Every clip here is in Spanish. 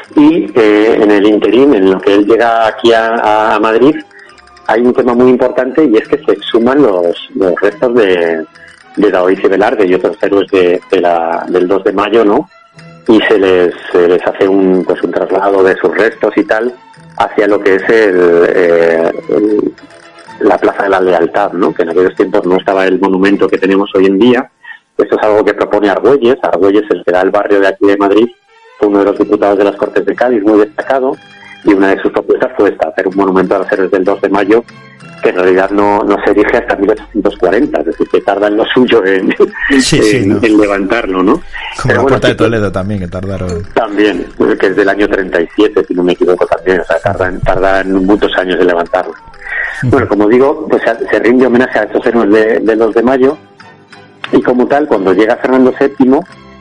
Y en el interín, en lo que él llega aquí a Madrid, hay un tema muy importante, y es que se exhuman los restos de Daoiz y Velarde y otros héroes del 2 de mayo, ¿no? Y se les hace un traslado de sus restos y tal hacia lo que es la Plaza de la Lealtad, ¿no? Que en aquellos tiempos no estaba el monumento que tenemos hoy en día. Esto es algo que propone Argüelles. Argüelles, el que da el barrio de aquí de Madrid, fue uno de los diputados de las Cortes de Cádiz, muy destacado, y una de sus propuestas fue esta, hacer un monumento a los héroes del 2 de mayo, que en realidad no se erige hasta 1840, es decir, que tarda en lo suyo en levantarlo, ¿no? Como la Puerta de Toledo también, que tardaron. También, que es del año 37, si no me equivoco también, o sea, tardan muchos años en levantarlo. Bueno, como digo, pues se rinde homenaje a estos héroes del 2 de mayo, y como tal, cuando llega Fernando VII,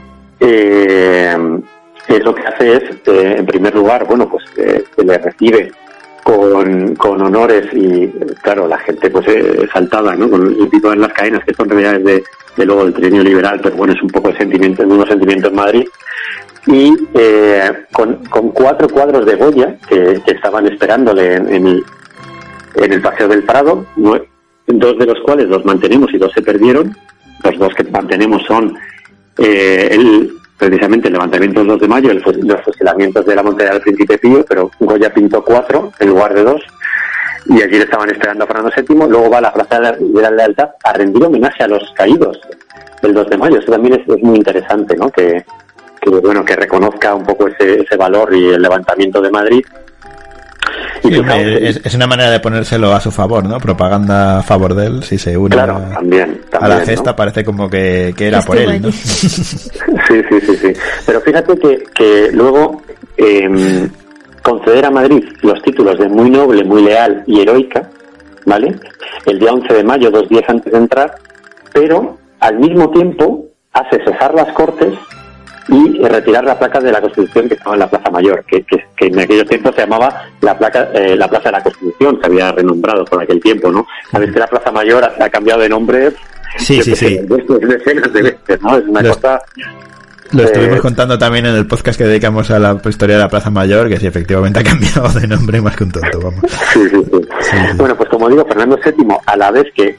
lo que hace es, en primer lugar, bueno, pues se le recibe con honores, y claro, la gente pues saltada, ¿no? Con el tipo en las cadenas, que son realidades de luego del trienio liberal, pero bueno, es un poco de unos sentimientos en Madrid, y con 4 cuadros de Goya que estaban esperándole en el Paseo del Prado, 2 de los cuales los mantenemos y 2 se perdieron. Los 2 que mantenemos son precisamente el levantamiento del 2 de mayo, los fusilamientos de la Montaña del Príncipe Pío, pero Goya pintó 4 en lugar de 2, y allí le estaban esperando a Fernando VII. Luego va a la Plaza de la Lealtad a rendir homenaje a los caídos del 2 de mayo. Eso también es muy interesante, ¿no? Que reconozca un poco ese valor y el levantamiento de Madrid. Sí, es una manera de ponérselo a su favor, ¿no? Propaganda a favor de él, si se une también, a la gesta, ¿no? Parece como que era por él, ¿no? Sí. Pero fíjate que luego conceder a Madrid los títulos de muy noble, muy leal y heroica, ¿vale? El día 11 de mayo, 2 días antes de entrar, pero al mismo tiempo hace cesar las Cortes y retirar la placa de la Constitución que estaba en la Plaza Mayor, que en aquellos tiempos se llamaba la Plaza de la Constitución, se había renombrado por aquel tiempo, ¿no? Sabes que la Plaza Mayor ha cambiado de nombre. Sí. Decenas de veces, ¿no? Es una cosa. Lo estuvimos contando también en el podcast que dedicamos a la historia de la Plaza Mayor, que sí, efectivamente ha cambiado de nombre más que un tonto, vamos. Sí. Bueno, pues como digo, Fernando VII, a la vez que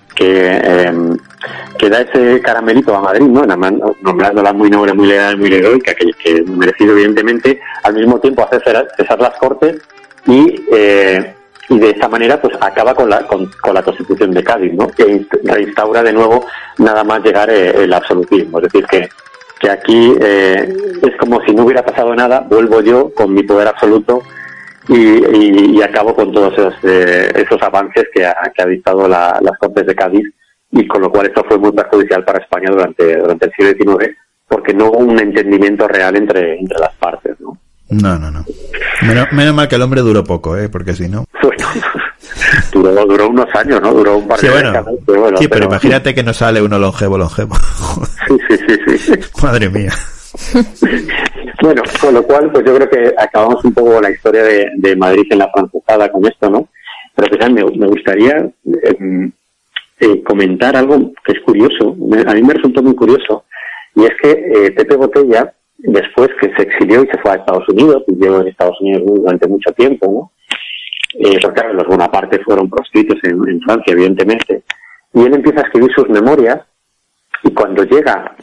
da ese caramelito a Madrid, ¿no? Nombrándola muy noble, muy leal, muy heroica, que merecido evidentemente, al mismo tiempo hace cesar las Cortes y de esta manera pues acaba con la Constitución de Cádiz, ¿no? Que reinstaura de nuevo nada más llegar el absolutismo, es decir que aquí es como si no hubiera pasado nada, vuelvo yo con mi poder absoluto y acabo con todos esos avances que ha dictado las Cortes de Cádiz, y con lo cual esto fue muy perjudicial para España durante el siglo XIX, porque no hubo un entendimiento real entre las partes, ¿no? No. Menos mal que el hombre duró poco, porque si no... Bueno, duró unos años, ¿no? Duró un par de décadas. Pero imagínate que nos sale uno longevo. Sí. Madre mía. Bueno, con lo cual, pues yo creo que acabamos un poco la historia de Madrid en la francesada con esto, ¿no? Pero quizás me gustaría comentar algo que es curioso. A mí me resultó muy curioso, y es que Pepe Botella, después que se exilió y se fue a Estados Unidos, y llevó en Estados Unidos durante mucho tiempo, ¿no? Porque claro, los Bonaparte fueron proscritos en Francia, evidentemente, y él empieza a escribir sus memorias, y cuando llega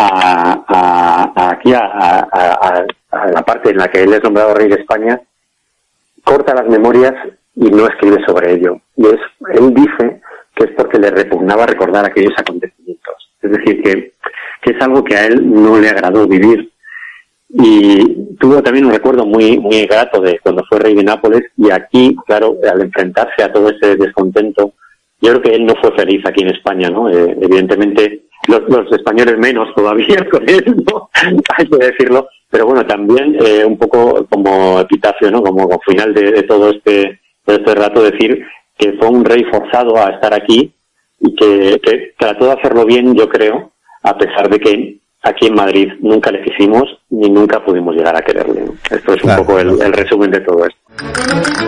aquí a la parte en la que él es nombrado rey de España, corta las memorias y no escribe sobre ello. Y él dice que es porque le repugnaba recordar aquellos acontecimientos. Es decir, que es algo que a él no le agradó vivir. Y tuvo también un recuerdo muy muy grato de cuando fue rey de Nápoles, y aquí, claro, al enfrentarse a todo ese descontento, yo creo que él no fue feliz aquí en España, ¿no? Evidentemente los españoles menos todavía con él, ¿no? Hay que decirlo, pero bueno, también un poco como epitafio, ¿no? Como final de todo este rato, decir que fue un rey forzado a estar aquí y que trató de hacerlo bien, yo creo, a pesar de que aquí en Madrid nunca le quisimos ni nunca pudimos llegar a quererle, ¿no? Esto es un poco el resumen de todo esto.